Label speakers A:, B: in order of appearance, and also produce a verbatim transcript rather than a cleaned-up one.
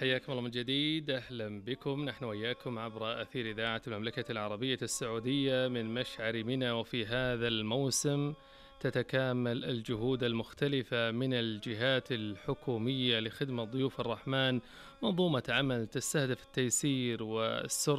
A: حياكم الله من جديد، أهلا بكم. نحن وإياكم عبر أثير إذاعة المملكة العربية السعودية من مشعر منى. وفي هذا الموسم تتكامل الجهود المختلفة من الجهات الحكومية لخدمة ضيوف الرحمن، منظومة عمل تستهدف التيسير والسرعة